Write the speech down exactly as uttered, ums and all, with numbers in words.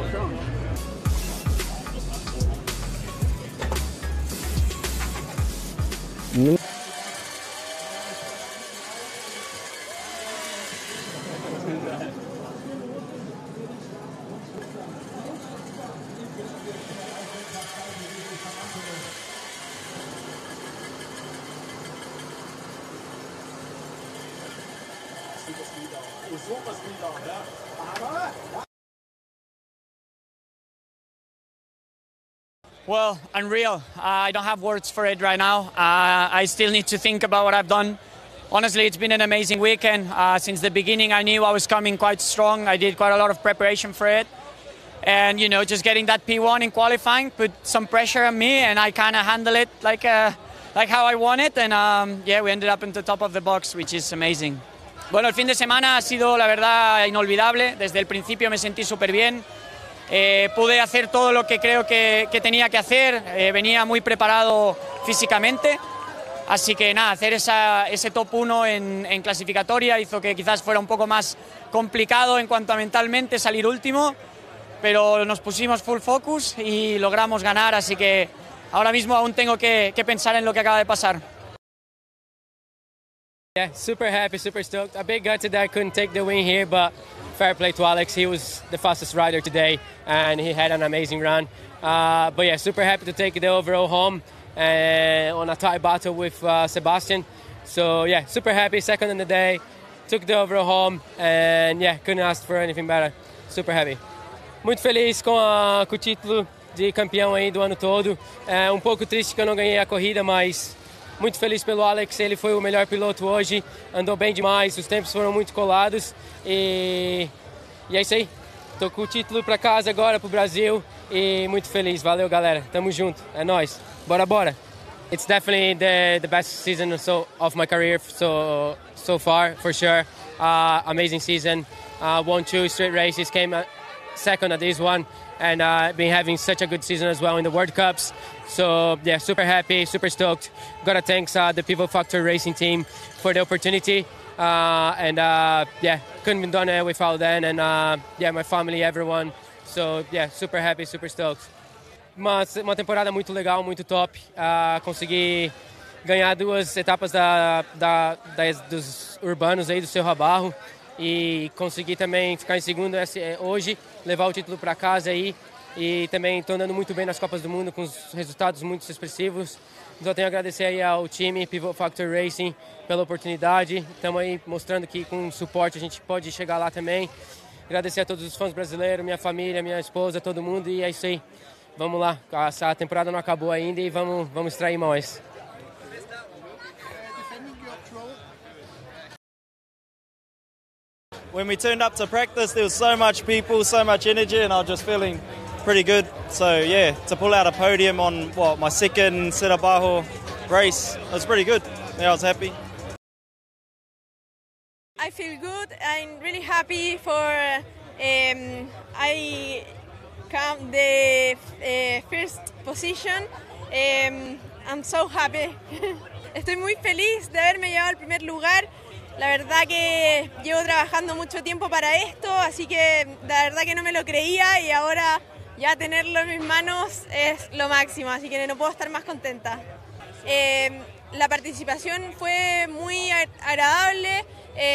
Mm. Well, unreal. Uh, I don't have words for it right now. Uh, I still need to think about what I've done. Honestly, it's been an amazing weekend. Uh, since the beginning, I knew I was coming quite strong. I did quite a lot of preparation for it. And, you know, just getting that P one in qualifying put some pressure on me, and I kind of handled it like, uh, like how I want it. And, um, yeah, we ended up in the top of the box, which is amazing. Bueno, el fin de semana ha sido, la verdad, inolvidable. Desde el principio me sentí súper bien. Eh, pude hacer todo lo que creo que, que tenía que hacer, eh, venía muy preparado físicamente, así que nada, hacer esa, ese top uno en, en clasificatoria hizo que quizás fuera un poco más complicado en cuanto a mentalmente salir último, pero nos pusimos full focus y logramos ganar, así que ahora mismo aún tengo que, que pensar en lo que acaba de pasar. Yeah, super happy, super stoked. A bit gutted that I couldn't take the win here, but fair play to Alex. He was the fastest rider today, and he had an amazing run. Uh, but yeah, super happy to take the overall home uh, on a tie battle with uh, Sebastian. So yeah, super happy. Second in the day, took the overall home, and yeah, couldn't ask for anything better. Super happy. Muito feliz com, a, com o título de campeão aí do ano todo. É um pouco triste que eu não ganhei a corrida, mas muito feliz pelo Alex, ele foi o melhor piloto hoje, andou bem demais, os tempos foram muito colados e, e é isso aí. Tô com o título para casa agora, pro Brasil, e muito feliz. Valeu, galera. Tamo junto. É nóis. Bora, bora. It's definitely the, the best season so, of my career so, so far, for sure. Uh, amazing season. Uh, won two straight races, came second at this one, and uh, been having such a good season as well in the World Cups. So yeah, super happy, super stoked. Gotta thanks uh, the Pivot Factor Racing team for the opportunity, uh, and uh, yeah, couldn't have done it without them, and uh, yeah, my family, everyone. So yeah, super happy, super stoked. Uma, uma temporada muito legal, muito top. Uh, consegui ganhar duas etapas da, da, das, dos urbanos aí do Cerro Barro e consegui também ficar em segundo hoje, levar o título para casa aí. E também estou andando muito bem nas Copas do Mundo, com os resultados muito expressivos. Então tenho a agradecer aí ao time Pivot Factor Racing pela oportunidade. Estamos aí mostrando que com suporte a gente pode chegar lá também. Agradecer a todos os fãs brasileiros, minha família, minha esposa, todo mundo. E é isso aí. Vamos lá. A temporada não acabou ainda e vamos, vamos extrair mais. When we turned up to practice, there was so much people, so much energy, and I was just feeling pretty good. So yeah, to pull out a podium on what my second Cerro Barro race, it was pretty good. Yeah, I was happy. I feel good. I'm really happy for um, I come the uh, first position. Um, I'm so happy. Estoy muy feliz de haberme llevado al primer lugar. La verdad que llevo trabajando mucho tiempo para esto, así que la verdad que no me lo creía y ahora ya tenerlo en mis manos es lo máximo, así que no puedo estar más contenta. Eh, la participación fue muy agradable,